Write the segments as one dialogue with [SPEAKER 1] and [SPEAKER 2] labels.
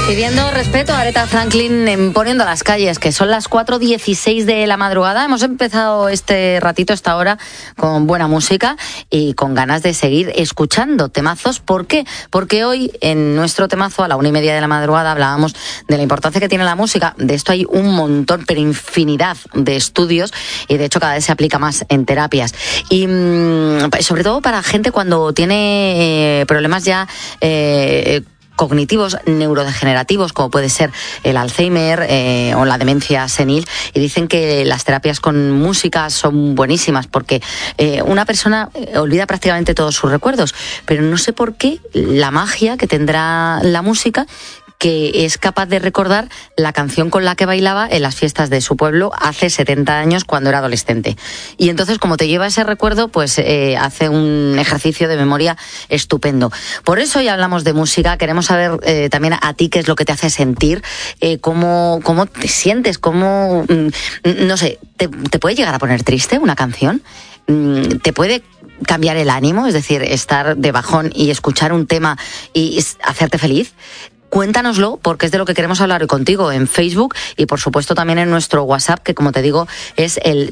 [SPEAKER 1] Pidiendo respeto a Aretha Franklin poniendo las calles, que son las 4:16 de la madrugada. Hemos empezado este ratito, esta hora, con buena música y con ganas de seguir escuchando temazos. ¿Por qué? Porque hoy, en nuestro temazo, a la 1:30 de la madrugada, hablábamos de la importancia que tiene la música. De esto hay un montón, pero infinidad de estudios, y de hecho cada vez se aplica más en terapias. Y sobre todo para gente cuando tiene problemas ya cognitivos, neurodegenerativos, como puede ser el Alzheimer o la demencia senil, y dicen que las terapias con música son buenísimas porque una persona olvida prácticamente todos sus recuerdos, pero no sé por qué la magia que tendrá la música, que es capaz de recordar la canción con la que bailaba en las fiestas de su pueblo hace 70 años cuando era adolescente. Y entonces, como te lleva ese recuerdo, pues hace un ejercicio de memoria estupendo. Por eso ya hablamos de música. Queremos saber también a ti qué es lo que te hace sentir, cómo te sientes, cómo, no sé, ¿te puede llegar a poner triste una canción? ¿Te puede cambiar el ánimo? Es decir, estar de bajón y escuchar un tema y hacerte feliz. Cuéntanoslo, porque es de lo que queremos hablar hoy contigo en Facebook y por supuesto también en nuestro WhatsApp, que como te digo es el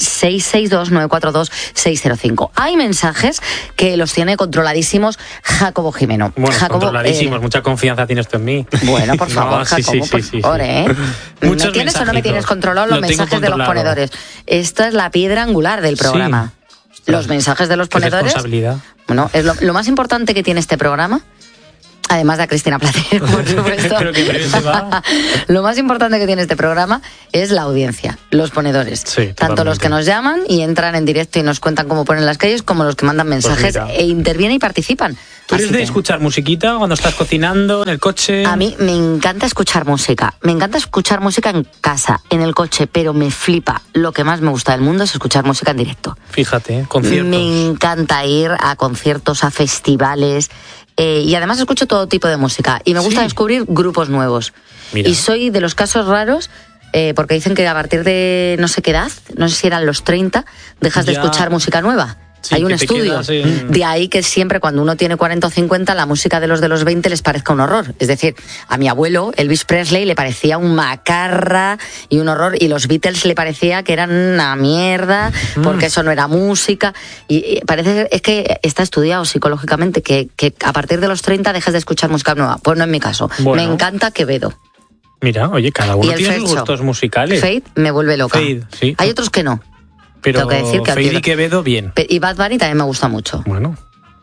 [SPEAKER 1] 662-942-605. Hay mensajes que los tiene controladísimos Jacobo Jimeno.
[SPEAKER 2] Bueno, Jacobo, controladísimos, mucha confianza tienes tú en mí.
[SPEAKER 1] Bueno, por favor, no, Jacobo, por favor, ¿Me tienes o no me tienes controlado los mensajes de los ponedores? Esta es la piedra angular del programa. Sí. Los mensajes de los ponedores.
[SPEAKER 2] Responsabilidad.
[SPEAKER 1] Bueno, es lo más importante que tiene este programa. Además de a Cristina Placer, por supuesto.
[SPEAKER 2] Creo que se va.
[SPEAKER 1] Lo más importante que tiene este programa es la audiencia, los ponedores.
[SPEAKER 2] Sí,
[SPEAKER 1] tanto los que nos llaman y entran en directo y nos cuentan cómo ponen las calles, como los que mandan mensajes e intervienen y participan.
[SPEAKER 2] ¿Tú eres de escuchar musiquita cuando estás cocinando, en el coche?
[SPEAKER 1] A mí me encanta escuchar música. Me encanta escuchar música en casa, en el coche, pero me flipa. Lo que más me gusta del mundo es escuchar música en directo.
[SPEAKER 2] Fíjate, conciertos.
[SPEAKER 1] Me encanta ir a conciertos, a festivales. Y además escucho todo tipo de música y me gusta descubrir grupos nuevos. Mira. Y soy de los casos raros, porque dicen que a partir de no sé qué edad, no sé si eran los 30, dejas de escuchar música nueva. Sí, hay un estudio. De ahí que siempre cuando uno tiene 40 o 50, la música de los 20 les parezca un horror. Es decir, a mi abuelo, Elvis Presley, le parecía un macarra y un horror, y los Beatles le parecía que eran una mierda, porque eso no era música. Y parece es que está estudiado psicológicamente que a partir de los 30 dejas de escuchar música nueva. Pues no es mi caso. Bueno. Me encanta Quevedo.
[SPEAKER 2] Mira, oye, cada uno tiene sus gustos musicales.
[SPEAKER 1] Fade me vuelve loca.
[SPEAKER 2] Fade, sí.
[SPEAKER 1] Hay otros que no.
[SPEAKER 2] Pero
[SPEAKER 1] tengo que decir que
[SPEAKER 2] Fade y Quevedo, bien.
[SPEAKER 1] Y Bad Bunny también me gusta mucho.
[SPEAKER 2] Bueno.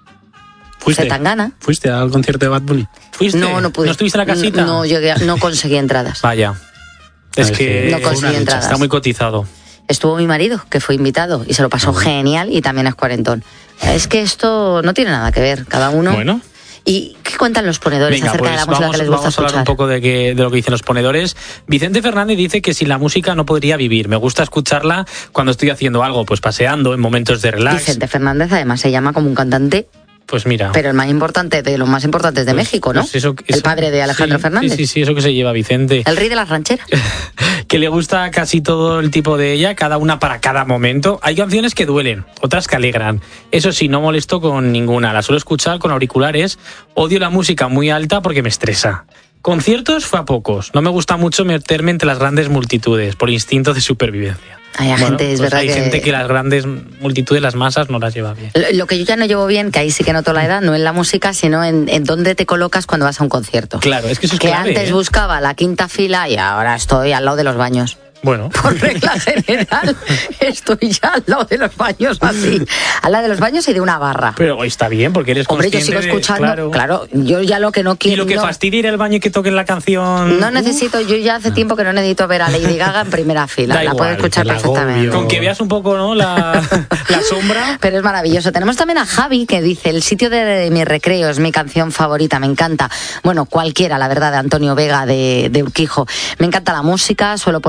[SPEAKER 2] ¿Fuiste?
[SPEAKER 1] Zetangana.
[SPEAKER 2] ¿Fuiste al concierto de Bad Bunny? ¿Fuiste?
[SPEAKER 1] No pude.
[SPEAKER 2] ¿No estuviste en la casita?
[SPEAKER 1] No llegué, no conseguí entradas.
[SPEAKER 2] Vaya. Es que
[SPEAKER 1] no conseguí entradas.
[SPEAKER 2] Está muy cotizado.
[SPEAKER 1] Estuvo mi marido, que fue invitado, y se lo pasó genial, y también es cuarentón. Es que esto no tiene nada que ver, cada uno...
[SPEAKER 2] Bueno.
[SPEAKER 1] ¿Y qué cuentan los ponedores acerca de la música que les gusta escuchar?
[SPEAKER 2] Vamos a hablar un poco de lo que dicen los ponedores. Vicente Fernández dice que sin la música no podría vivir. Me gusta escucharla cuando estoy haciendo algo, pues paseando, en momentos de relax.
[SPEAKER 1] Vicente Fernández además se llama como un cantante...
[SPEAKER 2] Pues mira.
[SPEAKER 1] Pero el más importante, de los más importantes de México, ¿no?
[SPEAKER 2] Pues eso,
[SPEAKER 1] el padre de Alejandro Fernández.
[SPEAKER 2] Sí, eso que se lleva Vicente.
[SPEAKER 1] El rey de las rancheras.
[SPEAKER 2] Que le gusta casi todo el tipo de ella, cada una para cada momento. Hay canciones que duelen, otras que alegran. Eso sí, no molesto con ninguna. La suelo escuchar con auriculares. Odio la música muy alta porque me estresa. Conciertos fue a pocos. No me gusta mucho meterme entre las grandes multitudes, por instinto de supervivencia.
[SPEAKER 1] Hay gente, es verdad
[SPEAKER 2] hay gente que las grandes multitudes, las masas, no las lleva bien.
[SPEAKER 1] Lo que yo ya no llevo bien, que ahí sí que noto la edad, no en la música, sino en dónde te colocas cuando vas a un concierto.
[SPEAKER 2] Claro, es que eso es clave.
[SPEAKER 1] Que antes buscaba la quinta fila y ahora estoy al lado de los baños.
[SPEAKER 2] Bueno.
[SPEAKER 1] Por regla general, estoy ya al lado de los baños, así. Al lado de los baños y de una barra.
[SPEAKER 2] Pero está bien, porque eres consciente.
[SPEAKER 1] Hombre, yo sigo escuchando. Claro, yo ya lo que no quiero...
[SPEAKER 2] Y lo que fastidia ir al baño y que toquen la canción...
[SPEAKER 1] No necesito, yo ya hace tiempo que no necesito ver a Lady Gaga en primera fila. La puedo escuchar perfectamente.
[SPEAKER 2] Con que veas un poco, ¿no?, la sombra.
[SPEAKER 1] Pero es maravilloso. Tenemos también a Javi, que dice: el sitio de mi recreo es mi canción favorita, me encanta. Bueno, cualquiera, la verdad, de Antonio Vega de Urquijo. Me encanta la música, suelo poner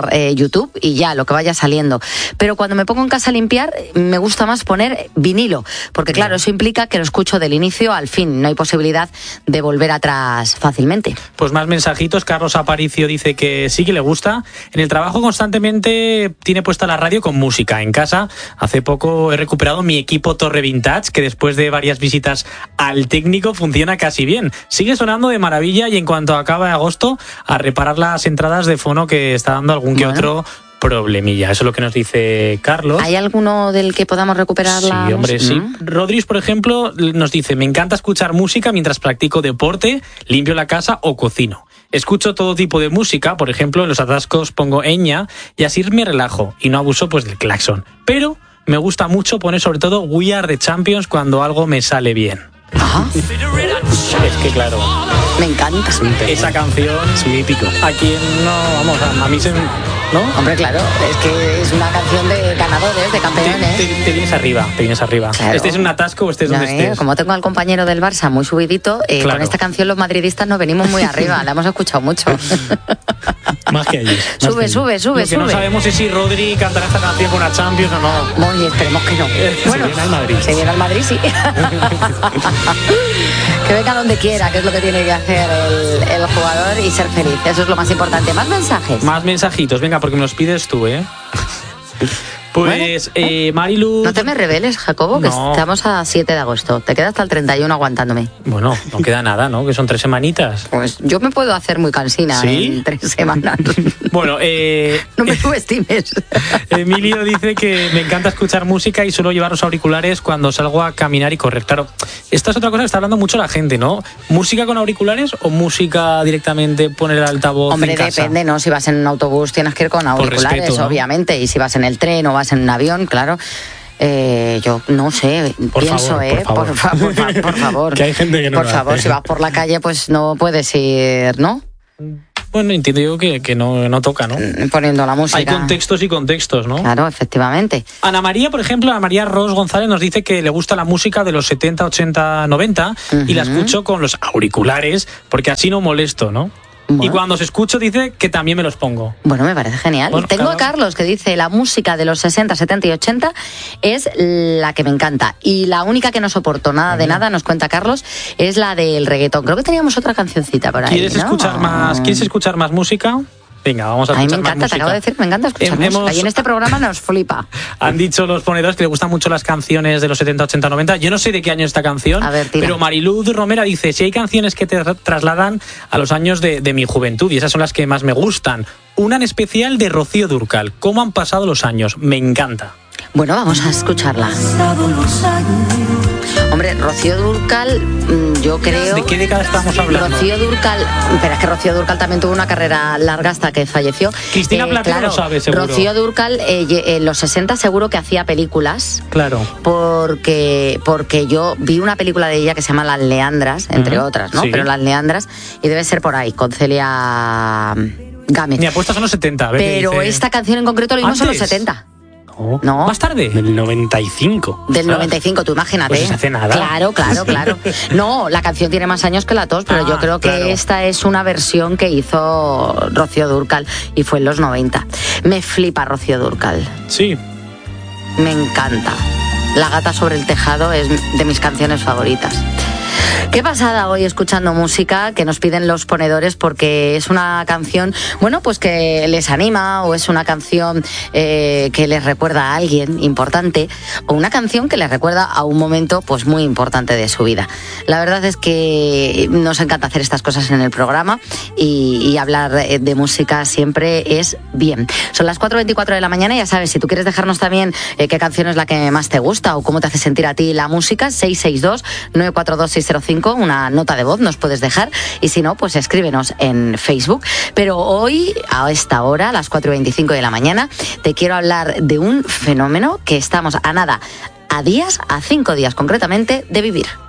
[SPEAKER 1] poner YouTube y ya, lo que vaya saliendo. Pero cuando me pongo en casa a limpiar, me gusta más poner vinilo, porque claro, eso implica que lo escucho del inicio al fin, no hay posibilidad de volver atrás fácilmente.
[SPEAKER 2] Pues más mensajitos. Carlos Aparicio dice que sí, que le gusta. En el trabajo constantemente tiene puesta la radio con música. En casa, hace poco he recuperado mi equipo Torre Vintage, que después de varias visitas al técnico funciona casi bien. Sigue sonando de maravilla y en cuanto acabe agosto, a reparar las entradas de fono que está dando algún que otro problemilla. Eso es lo que nos dice Carlos.
[SPEAKER 1] ¿Hay alguno del que podamos recuperar la...
[SPEAKER 2] Sí, hombre, sí. Rodríguez, por ejemplo, nos dice: me encanta escuchar música mientras practico deporte, limpio la casa o cocino. Escucho todo tipo de música, por ejemplo, en los atascos pongo Enya y así me relajo y no abuso pues del claxon. Pero me gusta mucho poner sobre todo We Are the Champions cuando algo me sale bien.
[SPEAKER 1] Ajá.
[SPEAKER 2] Es que claro,
[SPEAKER 1] me encanta.
[SPEAKER 2] Esa canción
[SPEAKER 3] es mítico.
[SPEAKER 2] A quien no, vamos, a mí se... ¿no?
[SPEAKER 1] Hombre, claro, es que es una canción de ganadores, de campeones.
[SPEAKER 2] Te vienes arriba, te vienes arriba.
[SPEAKER 1] Claro.
[SPEAKER 2] Estés en un atasco o estés donde estés.
[SPEAKER 1] Como tengo al compañero del Barça muy subidito,
[SPEAKER 2] claro.
[SPEAKER 1] Con esta canción los madridistas nos venimos muy arriba, la hemos escuchado mucho.
[SPEAKER 3] Más que allí.
[SPEAKER 1] Sube.
[SPEAKER 2] Lo que no sabemos es si Rodri cantará esta canción con la Champions o no.
[SPEAKER 1] Muy, esperemos que no.
[SPEAKER 3] Bueno, se viene al Madrid.
[SPEAKER 1] Se viene al Madrid, sí. Que venga donde quiera, que es lo que tiene que hacer el jugador y ser feliz. Eso es lo más importante. ¿Más mensajes?
[SPEAKER 2] Más mensajitos, venga, porque me los pides tú, ¿eh? Pues, Marilu...
[SPEAKER 1] No te me reveles, Jacobo, que estamos a 7 de agosto. Te quedas hasta el 31 aguantándome.
[SPEAKER 2] Bueno, no queda nada, ¿no? Que son 3 semanitas.
[SPEAKER 1] Pues yo me puedo hacer muy cansina en 3 semanas.
[SPEAKER 2] Bueno,
[SPEAKER 1] no me subestimes.
[SPEAKER 2] Emilio dice que me encanta escuchar música y suelo llevar los auriculares cuando salgo a caminar y correr. Claro, esta es otra cosa que está hablando mucho la gente, ¿no? ¿Música con auriculares o música directamente poner el altavoz?
[SPEAKER 1] Hombre,
[SPEAKER 2] en casa?
[SPEAKER 1] Depende, ¿no? Si vas en un autobús tienes que ir con auriculares,
[SPEAKER 2] respeto, ¿no?
[SPEAKER 1] Obviamente. Y si vas en el tren o vas en un avión, claro. Yo no sé,
[SPEAKER 2] por
[SPEAKER 1] favor.
[SPEAKER 3] Que hay gente que no
[SPEAKER 1] por favor, si vas por la calle, pues no puedes ir, ¿no?
[SPEAKER 2] Bueno, entiendo yo que no toca, ¿no?
[SPEAKER 1] Poniendo la música.
[SPEAKER 2] Hay contextos y contextos, ¿no?
[SPEAKER 1] Claro, efectivamente.
[SPEAKER 2] Ana María, por ejemplo, Ana María Ros González nos dice que le gusta la música de los 70, 80, 90 y la escucho con los auriculares porque así no molesto, ¿no? Bueno. Y cuando os escucho dice que también me los pongo.
[SPEAKER 1] Bueno, me parece genial. Bueno, tengo a Carlos que dice: la música de los 60, 70 y 80 es la que me encanta. Y la única que no soporto nada de nada, nos cuenta Carlos, es la del reggaetón. Creo que teníamos otra cancioncita por ahí,
[SPEAKER 2] ¿Quieres escuchar más música? Venga, vamos a escuchar.
[SPEAKER 1] A mí me encanta, te acabo de decir, me encanta escuchar música. Y en este programa nos flipa.
[SPEAKER 2] Han dicho los ponedores que le gustan mucho las canciones de los 70, 80, 90. Yo no sé de qué año es esta canción, pero Mariluz Romera dice: si hay canciones que te trasladan a los años de mi juventud, y esas son las que más me gustan. Una en especial de Rocío Dúrcal. ¿Cómo han pasado los años? Me encanta.
[SPEAKER 1] Bueno, vamos a escucharla. Hombre, Rocío Dúrcal, yo creo...
[SPEAKER 2] ¿De qué década estamos hablando?
[SPEAKER 1] Rocío Dúrcal, pero es que Rocío Dúrcal también tuvo una carrera larga hasta que falleció.
[SPEAKER 2] Cristina Platero lo sabe, seguro.
[SPEAKER 1] Rocío Dúrcal en los 60 seguro que hacía películas.
[SPEAKER 2] Claro.
[SPEAKER 1] Porque yo vi una película de ella que se llama Las Leandras, entre otras, ¿no? Sí. Pero Las Leandras, y debe ser por ahí, con Celia Gámez.
[SPEAKER 2] Mi apuesta son los 70, a ver.
[SPEAKER 1] Pero esta canción en concreto lo vimos en los 70. No.
[SPEAKER 2] ¿Más tarde?
[SPEAKER 3] Del 95.
[SPEAKER 1] Del 95, tú imagínate.
[SPEAKER 2] Pues no se hace nada.
[SPEAKER 1] Claro. No, la canción tiene más años que la tos, pero yo creo que esta es una versión que hizo Rocío Dúrcal y fue en los 90. Me flipa Rocío Dúrcal.
[SPEAKER 2] Sí.
[SPEAKER 1] Me encanta. La gata sobre el tejado es de mis canciones favoritas. Qué pasada hoy escuchando música que nos piden los ponedores, porque es una canción, bueno, pues que les anima, o es una canción que les recuerda a alguien importante, o una canción que les recuerda a un momento pues muy importante de su vida. La verdad es que nos encanta hacer estas cosas en el programa y hablar de música siempre es bien. Son las 4:24 de la mañana, ya sabes, si tú quieres dejarnos también qué canción es la que más te gusta o cómo te hace sentir a ti la música, 662-942-605, una nota de voz nos puedes dejar, y si no, pues escríbenos en Facebook. Pero hoy, a esta hora, a las 4:25 de la mañana, te quiero hablar de un fenómeno que estamos a 5 días concretamente de vivir.